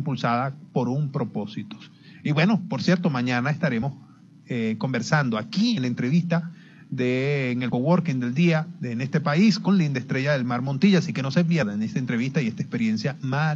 impulsada por un propósito. Y bueno, por cierto, mañana estaremos conversando aquí en la entrevista en el coworking del día en este país con Linda Estrella del Mar Montilla, así que no se pierdan esta entrevista y esta experiencia maravillosa.